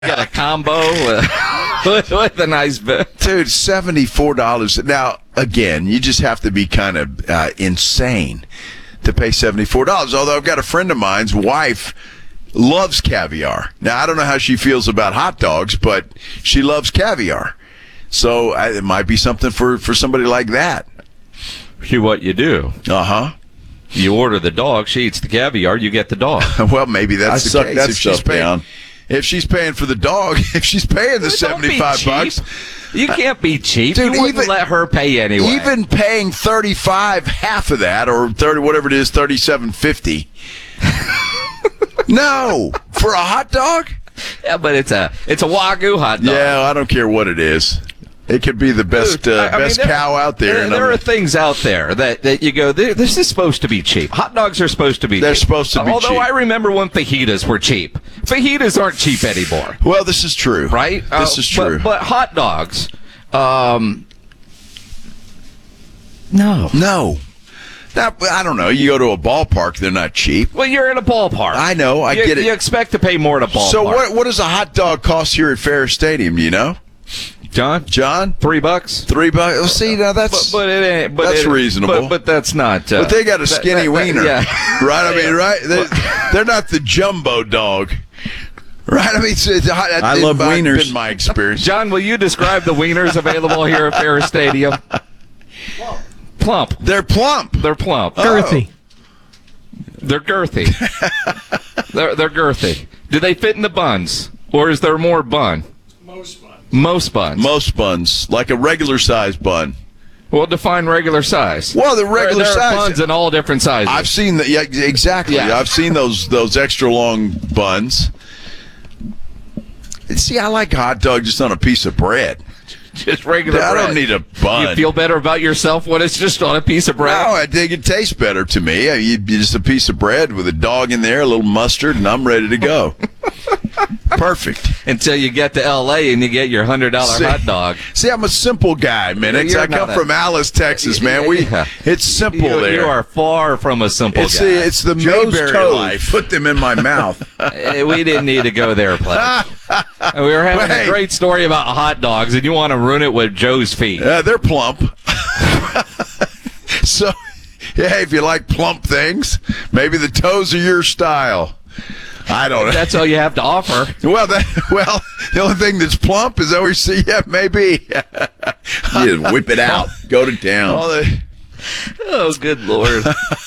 Get a combo with a nice bit. Dude, $74. Now, again, you just have to be kind of insane to pay $74. Although I've got a friend of mine's wife loves caviar. Now, I don't know how she feels about hot dogs, but she loves caviar. So it might be something for somebody like that. See what you do. Uh-huh. You order the dog, she eats the caviar, you get the dog. Well, maybe that's the case. That if she's paying down. If she's paying for the dog, if she's paying the $75, you can't be cheap. Dude, you wouldn't let her pay anyway. Even paying $35, half of that, or 30, whatever it is, $37.50. No, for a hot dog. Yeah, but it's a Wagyu hot dog. Yeah, I don't care what it is. It could be the best cow out there. There are things out there that you go, this is supposed to be cheap. Hot dogs are supposed to be cheap. They're supposed to be cheap. Although I remember when fajitas were cheap. Fajitas aren't cheap anymore. Well, this is true. Right? This is true. But hot dogs, No. Now, I don't know. You go to a ballpark, they're not cheap. Well, you're in a ballpark. I know. I get it. You expect to pay more at a ballpark. So what does a hot dog cost here at Ferris Stadium, do you know? John? $3? $3? Well, see, now that's that's reasonable. But that's not. But they got a skinny wiener, yeah. right? I mean, right? They're not the jumbo dog, right? I mean, I love wieners. Been my experience. John, will you describe the wieners available here at Ferris Stadium? Plump. They're plump. They're plump. Girthy. They're girthy. They're girthy. Do they fit in the buns, or is there more bun? Most buns, like a regular size bun. Well, define regular size. Well, the regular there size are buns in all different sizes. I've seen that. Yeah, exactly. Yeah. I've seen those extra long buns. See, I like hot dog just on a piece of bread. Just regular bread. I don't need a bun. You feel better about yourself when it's just on a piece of bread? No, I think it tastes better to me. You just a piece of bread with a dog in there, a little mustard, and I'm ready to go. Perfect. Until you get to L.A. and you get your $100 hot dog. See, I'm a simple guy, man. I come from Alice, Texas, man. It's simple there. You are far from a simple guy. It's the Joe's Mayberry toes. life. Put them in my mouth. We didn't need to go there, Pledge. We were having a great story about hot dogs, and you want to ruin it with Joe's feet. They're plump. So, yeah, if you like plump things, maybe the toes are your style. I don't know. That's all you have to offer. Well, the only thing that's plump is that we see. Yeah, maybe. You just whip it out. Go to town. Oh, good Lord.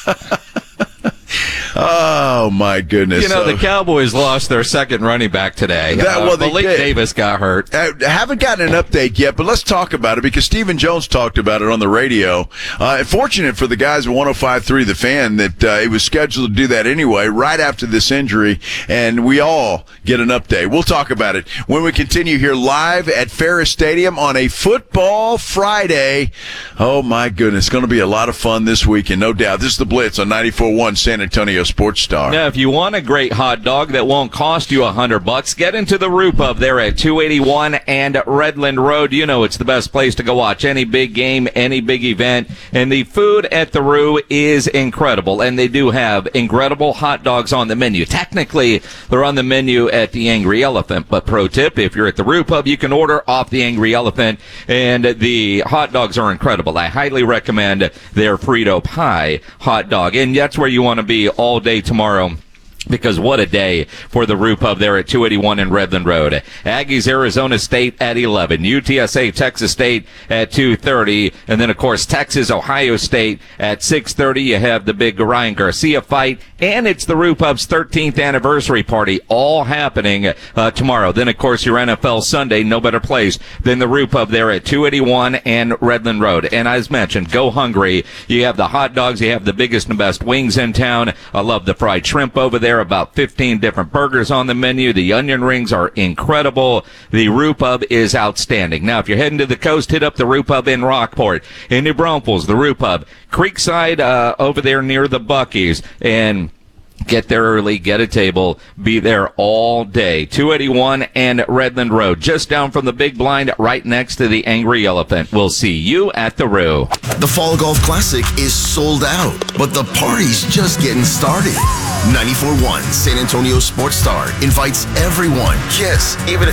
Oh, my goodness. You know, the Cowboys lost their second running back today. They Malik did. Davis got hurt. I haven't gotten an update yet, but let's talk about it because Stephen Jones talked about it on the radio. Fortunate for the guys at 105.3 The Fan that he was scheduled to do that anyway right after this injury, and we all get an update. We'll talk about it when we continue here live at Ferris Stadium on a Football Friday. Oh, my goodness. It's going to be a lot of fun this weekend, no doubt. This is The Blitz on 94.1 San Antonio Sports Star. Now, if you want a great hot dog that won't cost you $100, get into the Roo Pub there at 281 and Redland Road. You know it's the best place to go watch any big game, any big event. And the food at the Roo is incredible. And they do have incredible hot dogs on the menu. Technically, they're on the menu at the Angry Elephant. But pro tip, if you're at the Roo Pub, you can order off the Angry Elephant. And the hot dogs are incredible. I highly recommend their Frito Pie hot dog. And that's where you want to be all day tomorrow. Because what a day for the Roo Pub there at 281 and Redland Road. Aggies, Arizona State at 11. UTSA, Texas State at 2:30. And then, of course, Texas, Ohio State at 6:30. You have the big Ryan Garcia fight. And it's the Roo Pub's 13th anniversary party all happening tomorrow. Then, of course, your NFL Sunday, no better place than the Roo Pub there at 281 and Redland Road. And as mentioned, go hungry. You have the hot dogs. You have the biggest and best wings in town. I love the fried shrimp over there. About 15 different burgers on the menu. The onion rings are incredible. The Roo Pub is outstanding. Now, if you're heading to the coast, hit up the Roo Pub in Rockport. In New Braunfels, the Roo Pub. Creekside over there near the Buc-ee's. And get there early, get a table, be there all day. 281 and Redland Road, just down from the Big Blind, right next to the Angry Elephant. We'll see you at the Roo. The Fall Golf Classic is sold out, but the party's just getting started. 94.1 San Antonio Sports Star invites everyone. Yes, even if